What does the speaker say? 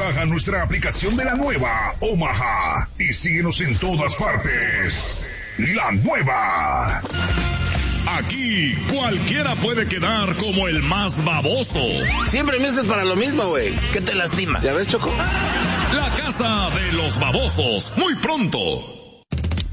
Baja nuestra aplicación de la nueva Omaha y síguenos en todas partes. La nueva. Aquí cualquiera puede quedar como el más baboso. Siempre me haces para lo mismo, güey. ¿Qué te lastima? ¿Ya ves, Choco? La casa de los babosos, muy pronto.